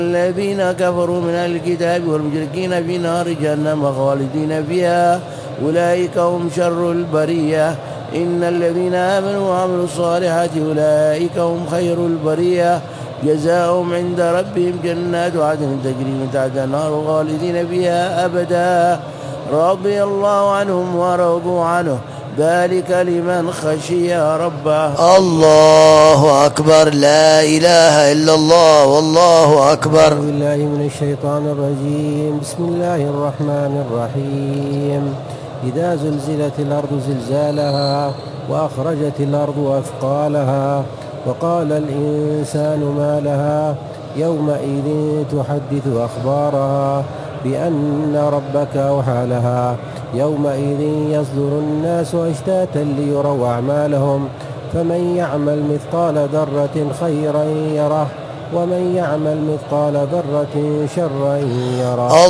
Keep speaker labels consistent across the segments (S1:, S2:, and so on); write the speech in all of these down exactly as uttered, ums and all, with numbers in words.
S1: الذين كفروا من أهل الكتاب والمشركين في نار جهنم خالدين فيها أولئك هم شر البرية. إن الذين آمنوا وعملوا الصالحات أولئك هم خير البرية جزاؤهم عند ربهم جنات عدن تجري من تحتها الأنهار خالدين فيها أبدا رضي الله عنهم ورضوا عنه ذلك لمن خشي ربه.
S2: الله أكبر. لا إله إلا الله والله أكبر.
S3: أعوذ بالله من الشيطان الرجيم. بسم الله الرحمن الرحيم. إذا زلزلت الأرض زلزالها وأخرجت الأرض أثقالها وقال الإنسان ما لها يومئذ تحدث أخبارها بأن ربك أوحى لها يومئذ يصدر الناس أشتاتا ليروا أعمالهم فمن يعمل مثقال ذرة خيرا يره ومن يعمل مثقال ذرة شرا يره.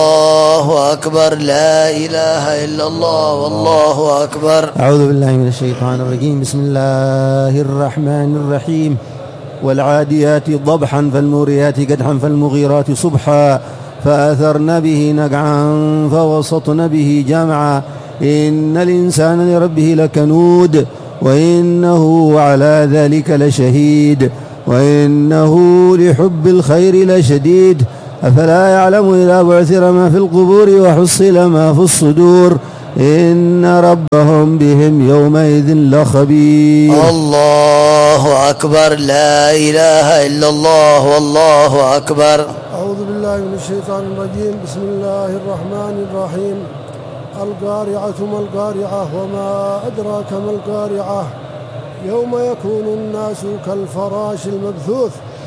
S2: الله أكبر. لا إله إلا الله والله أكبر.
S4: أعوذ بالله من الشيطان الرجيم. بسم الله الرحمن الرحيم. والعاديات ضبحا فالموريات قدحا فالمغيرات صبحا فأثرن به نقعا فوسطن به جمعا إن الإنسان لربه لكنود وإنه على ذلك لشهيد وإنه لحب الخير لشديد أفلا يعلم إذا بعثر ما في القبور وحصل ما في الصدور إن ربهم بهم يومئذ لخبير.
S2: الله أكبر. لا إله إلا الله والله أكبر.
S5: أعوذ بالله من الشيطان الرجيم. بسم الله الرحمن الرحيم. القارعة ما القارعة وما أدراك ما القارعة يوم يكون الناس كالفراش المبثوث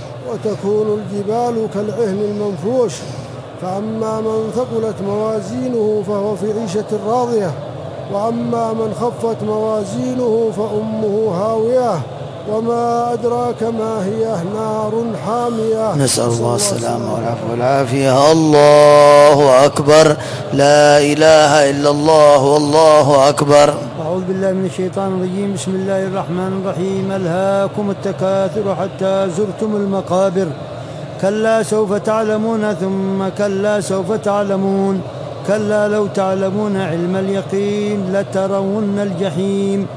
S5: وتكون الجبال كالعهن المنفوش فأما من ثقلت موازينه فهو في عيشة راضية وأما من خفت موازينه فأمه هاوية وما أدراك ما هي نار حامية.
S2: نسأل الله السلامة والعفو والعافية. الله أكبر. لا إله إلا الله والله أكبر.
S3: أعوذ بالله من الشيطان الرجيم. بسم الله الرحمن الرحيم. ألهاكم التكاثر حتى زرتم المقابر كلا سوف تعلمون ثم كلا سوف تعلمون كلا لو تعلمون علم اليقين لترون الجحيم